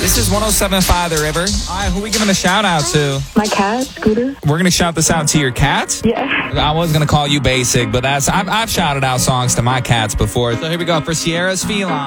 This is 107.5 The River. All right, who are we giving a shout out to? My cat, Scooter. We're going to shout this out to your cat? Yeah. I was going to call you basic, but I've shouted out songs to my cats before. So here we go for Sierra's Feline.